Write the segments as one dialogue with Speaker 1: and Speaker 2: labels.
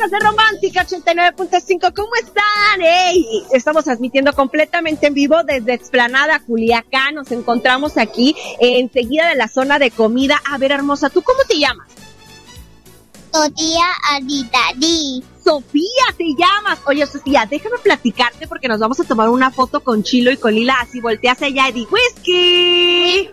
Speaker 1: de Romántica 89.5, ¿cómo están? ¡Ey! Estamos transmitiendo completamente en vivo desde Explanada, Culiacán. Nos encontramos aquí enseguida de la zona de comida. A ver, hermosa, ¿tú cómo te llamas?
Speaker 2: Sofía Aditadí.
Speaker 1: Sofía, te llamas. Oye, Sofía, déjame platicarte porque nos vamos a tomar una foto con Chilo y con Lila. Así volteas allá y di whisky.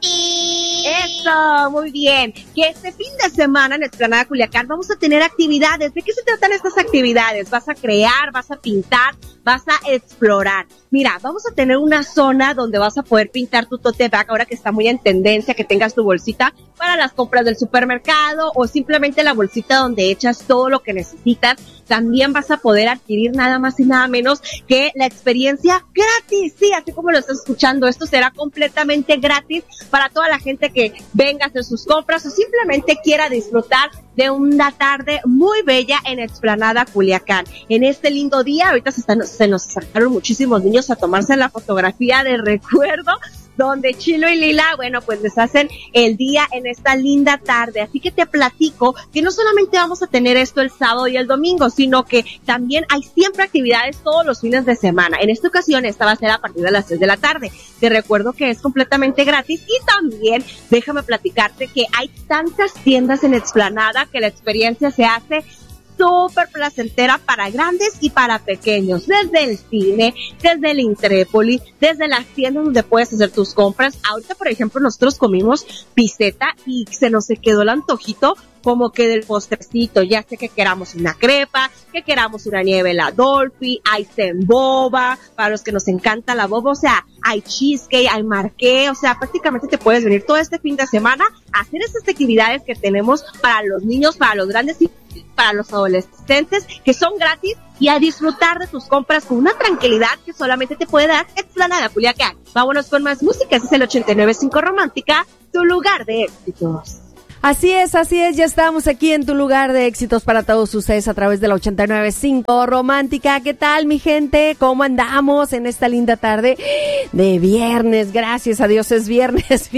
Speaker 1: Eso, muy bien. Que este fin de semana en Explanada Culiacán vamos a tener actividades. ¿De qué se tratan estas actividades? Vas a crear, vas a pintar, vas a explorar. Mira, vamos a tener una zona donde vas a poder pintar tu tote bag, ahora que está muy en tendencia, que tengas tu bolsita para las compras del supermercado o simplemente la bolsita donde echas todo lo que necesitas. También vas a poder adquirir nada más y nada menos que la experiencia gratis. Sí, así como lo estás escuchando, esto será completamente gratis para toda la gente que venga a hacer sus compras o simplemente quiera disfrutar de una tarde muy bella en Explanada Culiacán. En este lindo día, ahorita se nos acercaron muchísimos niños a tomarse la fotografía de recuerdo, donde Chilo y Lila, bueno, pues les hacen el día en esta linda tarde. Así que te platico que no solamente vamos a tener esto el sábado y el domingo, sino que también hay siempre actividades todos los fines de semana. En esta ocasión, esta va a ser a partir de las 3 de la tarde. Te recuerdo que es completamente gratis y también déjame platicarte que hay tantas tiendas en Explanada que la experiencia se hace súper placentera para grandes y para pequeños, desde el cine, desde el Intrépoli, desde las tiendas donde puedes hacer tus compras. Ahorita, por ejemplo, nosotros comimos piseta y se nos quedó el antojito como que del postrecito, ya sé que queramos una crepa, que queramos una nieve la Dolphy, hay boba, para los que nos encanta la boba, o sea, hay cheesecake, hay marqué, o sea, prácticamente te puedes venir todo este fin de semana a hacer estas actividades que tenemos para los niños, para los grandes y para los adolescentes, que son gratis, y a disfrutar de tus compras con una tranquilidad que solamente te puede dar Explanada Culiacán. Vámonos con más música, este es el 89.5 Romántica, tu lugar de éxitos.
Speaker 3: Así es, ya estamos aquí en tu lugar de éxitos para todos ustedes a través de la 89.5 Romántica. ¿Qué tal, mi gente? ¿Cómo andamos en esta linda tarde de viernes? Gracias a Dios es viernes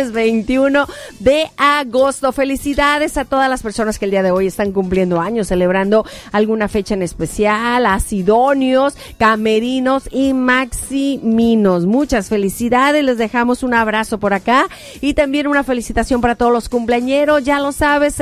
Speaker 3: 21 de agosto. Felicidades a todas las personas que el día de hoy están cumpliendo años, celebrando alguna fecha en especial, a Sidonios, Camerinos y Maximinos. Muchas felicidades, les dejamos un abrazo por acá y también una felicitación para todos los cumpleañeros. Ya lo sabes,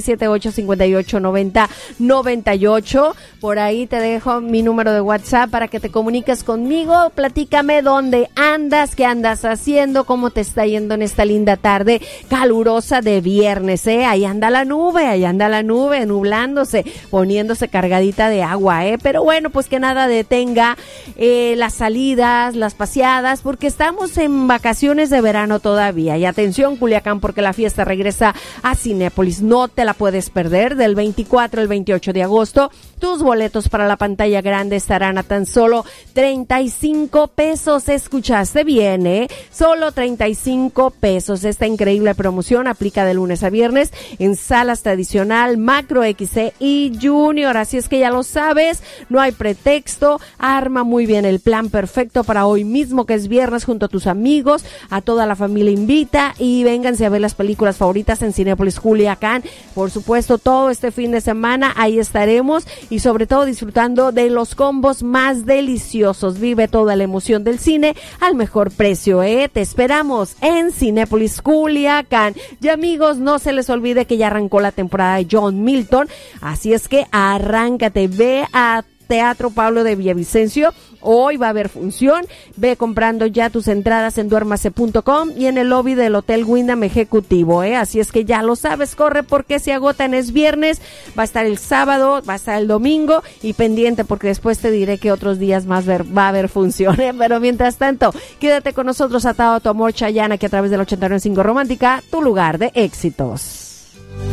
Speaker 3: 6678-5890-98. Por ahí te dejo mi número de WhatsApp para que te comuniques conmigo. Platícame dónde andas, qué andas haciendo, cómo te está yendo en esta linda tarde calurosa de viernes, Ahí anda la nube, nublándose, poniéndose cargadita de agua, Pero bueno, pues que nada detenga las salidas, las paseadas, porque estamos en vacaciones de verano todavía. Y atención, Culiacán, porque la fiesta regresa a Cinépolis, no te la puedes perder, del 24 al 28 de agosto. Tus boletos para la pantalla grande estarán a tan solo 35 pesos, escuchaste bien, solo 35 pesos. Esta increíble promoción aplica de lunes a viernes en salas tradicional, Macro, XC y Junior, así es que ya lo sabes, no hay pretexto, arma muy bien el plan perfecto para hoy mismo que es viernes junto a tus amigos, a toda la familia invita y vénganse a ver las películas favoritas en Cinépolis Culiacán. Por supuesto, todo este fin de semana ahí estaremos y sobre todo disfrutando de los combos más deliciosos. Vive toda la emoción del cine al mejor precio, Te esperamos en Cinépolis Culiacán. Y amigos, no se les olvide que ya arrancó la temporada de John Milton, así es que arráncate, ve a Teatro Pablo de Villavicencio. Hoy va a haber función. Ve comprando ya tus entradas en duermase.com y en el lobby del Hotel Wyndham Ejecutivo, Así es que ya lo sabes, corre porque se agotan, es viernes, va a estar el sábado, va a estar el domingo y pendiente porque después te diré que otros días más va a haber función, Pero mientras tanto, quédate con nosotros atado a tu amor, Chayanne, aquí a través del 89.5 Romántica, tu lugar de éxitos.